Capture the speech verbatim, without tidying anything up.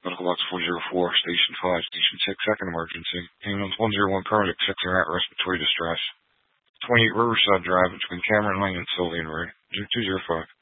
Medical Box four zero four, Station five, Station six, second emergency. Ambulance one zero one paramedic six are at respiratory distress. twenty-eight Riverside Drive between Cameron Lane and Sylvian Road. two zero five.